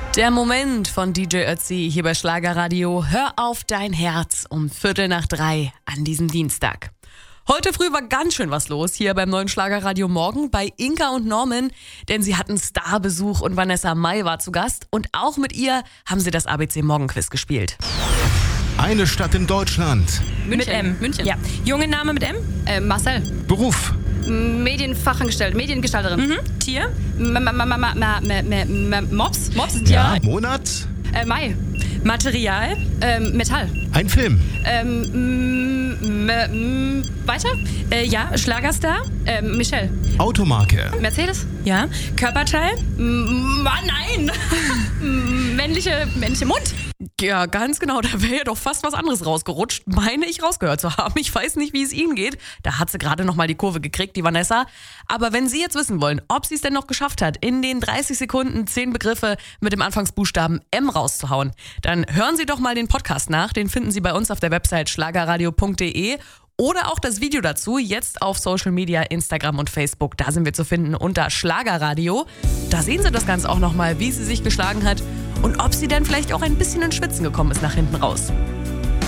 Der Moment von DJ Ötzi hier bei Schlagerradio. Hör auf dein Herz um 2:45 an diesem Dienstag. Heute früh war ganz schön was los hier beim neuen Schlagerradio Morgen bei Inka und Norman, denn sie hatten Starbesuch und Vanessa Mai war zu Gast und auch mit ihr haben sie das ABC Morgenquiz gespielt. Eine Stadt in Deutschland. Mit M. München. Ja. Junge Name mit M? Marcel. Beruf. Medienfachangestellte, Mediengestalterin. Tier? Mops. Mops ist ja. Monat. Mai. Material? Metall. Ein Film. Weiter? Ja. Schlagerstar? Michelle. Automarke. Mercedes. Ja. Körperteil? Nein! männliche Mund. Ja, ganz genau, da wäre ja doch fast was anderes rausgerutscht, meine ich rausgehört zu haben. Ich weiß nicht, wie es Ihnen geht. Da hat sie gerade nochmal die Kurve gekriegt, die Vanessa. Aber wenn Sie jetzt wissen wollen, ob sie es denn noch geschafft hat, in den 30 Sekunden 10 Begriffe mit dem Anfangsbuchstaben M rauszuhauen, dann hören Sie doch mal den Podcast nach. Den finden Sie bei uns auf der Website schlagerradio.de. Oder auch das Video dazu, jetzt auf Social Media, Instagram und Facebook. Da sind wir zu finden unter Schlagerradio. Da sehen Sie das Ganze auch nochmal, wie sie sich geschlagen hat und ob sie denn vielleicht auch ein bisschen ins Schwitzen gekommen ist nach hinten raus.